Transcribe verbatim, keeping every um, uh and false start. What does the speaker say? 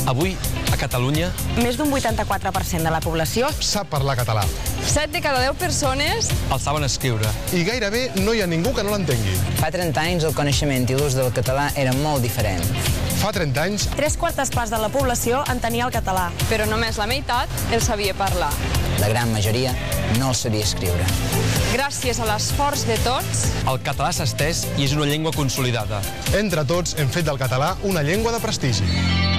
Avui, a Catalunya, més d'un vuitanta-quatre per cent de la població sap parlar català. set de cada deu persones el saben escriure. I gairebé no hi ha ningú que no l'entengui. Fa trenta anys el coneixement i l'ús del català era molt diferent. Fa trenta anys, tres quartes parts de la població entenia el català. però només la meitat el sabia parlar. La gran majoria no el sabia escriure. Gràcies a l'esforç de tots, El català s'ha estès i és una llengua consolidada. entre tots hem fet del català una llengua de prestigi.